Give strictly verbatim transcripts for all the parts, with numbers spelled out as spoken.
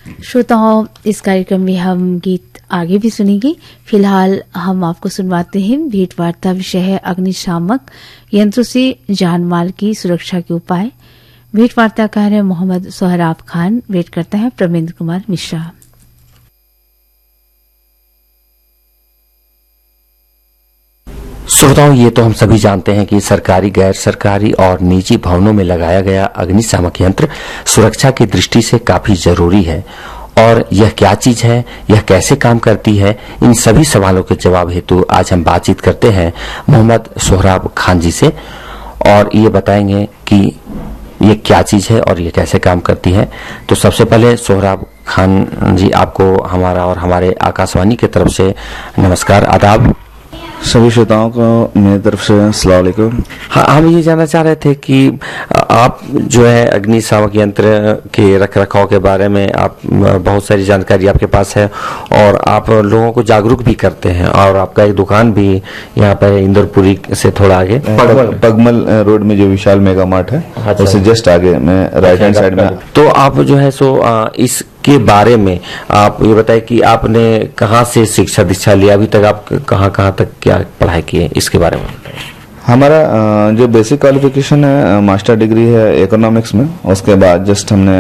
श्रोताओं, इस कार्यक्रम में हम गीत आगे भी सुनेंगे। फिलहाल हम आपको सुनवाते हैं भेंट वार्ता। विषय है अग्निशामक यंत्रों से जान माल की सुरक्षा के उपाय। भेंट वार्ताकार है मोहम्मद सोहराब खान। भेंट करता है प्रमेंद्र कुमार मिश्रा। श्रोताओं, ये तो हम सभी जानते हैं कि सरकारी, गैर सरकारी और निजी भवनों में लगाया गया अग्निशामक यंत्र सुरक्षा की दृष्टि से काफी जरूरी है। और यह क्या चीज है, यह कैसे काम करती है, इन सभी सवालों के जवाब हेतु आज हम बातचीत करते हैं मोहम्मद सोहराब खान जी से, और ये बताएंगे कि ये क्या चीज है और ये कैसे काम करती है। तो सबसे पहले सोहराब खान जी, आपको हमारा और हमारे आकाशवाणी की तरफ से नमस्कार, आदाब। सभी श्रोताओं को मेरी तरफ से अस्सलाम वालेकुम। हाँ, हम ये जानना चाह रहे थे कि आप जो है अग्निशामक यंत्र के रख रखाव के बारे में आप बहुत सारी जानकारी आपके पास है और आप लोगों को जागरूक भी करते हैं, और आपका एक दुकान भी यहाँ पर इंदौरपुरी से थोड़ा आगे पगमल, पगमल रोड में जो विशाल मेगा मार्ट है, अच्छा, उससे जस्ट आगे में राइट हैंड साइड में। तो आप जो है सो इस के बारे में आप ये बताएं कि आपने कहाँ से शिक्षा दीक्षा लिया, अभी तक आप कहाँ कहाँ तक क्या पढ़ाई की है, इसके बारे में बताएं। हमारा जो बेसिक क्वालिफिकेशन है मास्टर डिग्री है इकोनॉमिक्स में। उसके बाद जस्ट हमने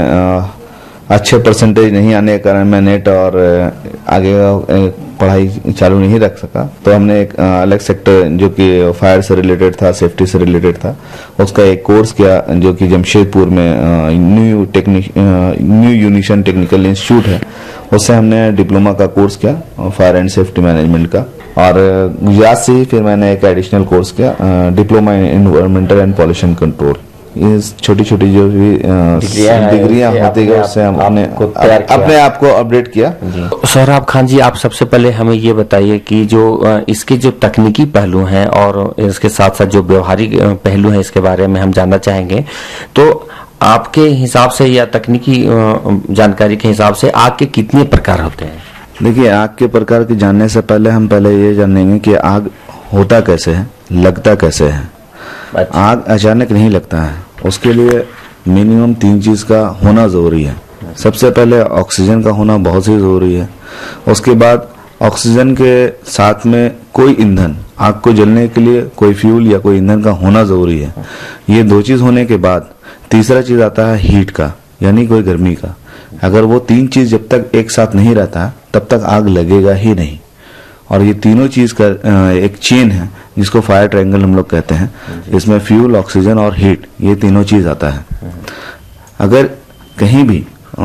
अच्छे परसेंटेज नहीं आने के कारण मैं नेट और आगे पढ़ाई चालू नहीं रख सका, तो हमने एक अलग सेक्टर जो कि फायर से रिलेटेड था, सेफ्टी से रिलेटेड था, उसका एक कोर्स किया जो कि जमशेदपुर में new technique new यूनिशन technical institute है, उससे हमने डिप्लोमा का कोर्स किया फायर एंड सेफ्टी मैनेजमेंट का। और गुजरात से ही फिर मैंने एक एडिशनल कोर्स किया diploma in environmental and pollution control. ये छोटी छोटी जो भी डिग्रियां होती है उससे हम अपने अपने आप को अपडेट किया। सोहराब खान जी, आप सबसे पहले हमें ये बताइए कि जो इसके जो तकनीकी पहलू हैं और इसके साथ साथ जो व्यवहारिक पहलू हैं, इसके बारे में हम जानना चाहेंगे। तो आपके हिसाब से या तकनीकी जानकारी के हिसाब से आग के कितने प्रकार होते हैं? देखिए, आग के प्रकार के जानने से पहले हम पहले ये जानेंगे कि आग होता कैसे है, लगता कैसे है। अच्छा। आग अचानक नहीं लगता है, उसके लिए मिनिमम तीन चीज का होना जरूरी है। सबसे पहले ऑक्सीजन का होना बहुत ही जरूरी है। उसके बाद ऑक्सीजन के साथ में कोई ईंधन, आग को जलने के लिए कोई फ्यूल या कोई ईंधन का होना जरूरी है। ये दो चीज होने के बाद तीसरा चीज आता है हीट का, यानी कोई गर्मी का। अगर वो तीन चीज जब तक एक साथ नहीं रहता तब तक आग लगेगा ही नहीं। और ये तीनों चीज का एक चेन है जिसको फायर ट्रायंगल हम लोग कहते हैं। इसमें फ्यूल, ऑक्सीजन और हीट, ये तीनों चीज आता है। अगर कहीं भी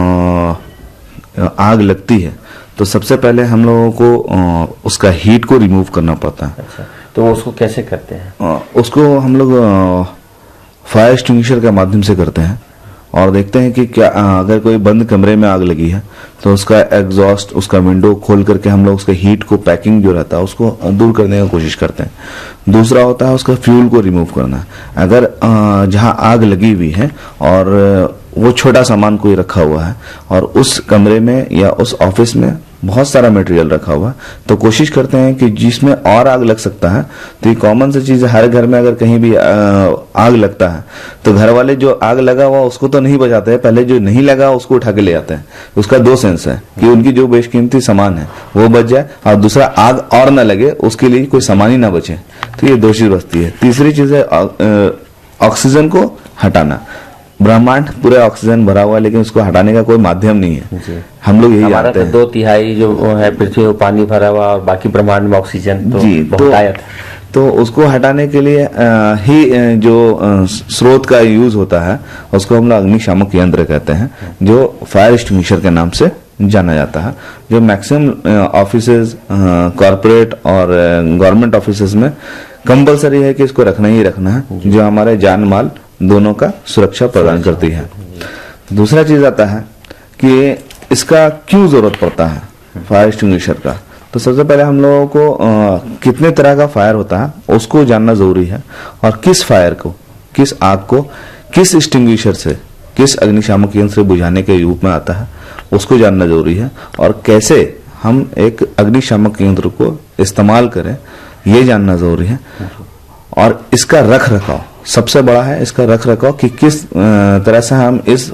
आग लगती है तो सबसे पहले हम लोगों को उसका हीट को रिमूव करना पड़ता है। अच्छा, तो उसको कैसे करते हैं? उसको हम लोग फायर एक्सटिंग्विशर के माध्यम से करते हैं और देखते हैं कि क्या अगर कोई बंद कमरे में आग लगी है तो उसका एग्जॉस्ट, उसका विंडो खोल करके हम लोग उसके हीट को, पैकिंग जो रहता है उसको दूर करने की कोशिश करते हैं। दूसरा होता है उसका फ्यूल को रिमूव करना। अगर जहां आग लगी हुई है और वो छोटा सामान कोई रखा हुआ है और उस कमरे में या उस ऑफिस में बहुत सारा मटेरियल रखा हुआ है, तो कोशिश करते हैं कि जिसमें और आग लग सकता है, तो ये कॉमन सी चीज है, हर घर में अगर कहीं भी आग लगता है तो घर वाले जो आग लगा हुआ उसको तो नहीं बचाते हैं, पहले जो नहीं लगा उसको उठा के ले आते हैं। उसका दो सेंस है कि उनकी जो बेशकीमती सामान है वो बच जाए और दूसरा आग और न लगे उसके लिए कोई सामान ही ना बचे। तो ये दो चीज बचती है। तीसरी चीज है ऑक्सीजन को हटाना। ब्रह्मांड पूरे ऑक्सीजन भरा हुआ है लेकिन उसको हटाने का कोई माध्यम नहीं है। हम लोग यही जानते हैं। दो तिहाई जो है पृथ्वी में पानी भरा हुआ और बाकी ब्रह्मांड में ऑक्सीजन तो जी, बहुत आयत है। तो उसको हटाने के लिए आ, ही जो आ, स्रोत का यूज होता है उसको हम लोग अग्निशामक यंत्र कहते हैं, जो फायर एक्सटिंग्विशर के नाम से जाना जाता है। जो मैक्सिमम ऑफिसेज, कॉर्पोरेट और गवर्नमेंट ऑफिसेज में कंपलसरी है कि इसको रखना ही रखना है, जो हमारे जान माल दोनों का सुरक्षा प्रदान करती है। दूसरा चीज आता है कि इसका क्यों जरूरत पड़ता है फायर एक्सटिंग्विशर का। तो सबसे पहले हम लोगों को आ, कितने तरह का फायर होता है उसको जानना जरूरी है, और किस फायर को, किस आग को किस एक्सटिंग्विशर से, किस अग्निशामक यंत्र से बुझाने के रूप में आता है उसको जानना जरूरी है, और कैसे हम एक अग्निशामक यंत्र को इस्तेमाल करें ये जानना जरूरी है। और इसका रख रखाव सबसे बड़ा है, इसका रख रखाव कि किस तरह से हम इस